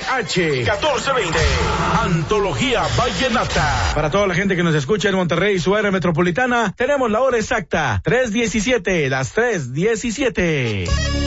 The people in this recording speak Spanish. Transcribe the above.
1420. Antología Vallenata. Para toda la gente que nos escucha en Monterrey y su área metropolitana, tenemos la hora exacta, 3:17, las 3:17.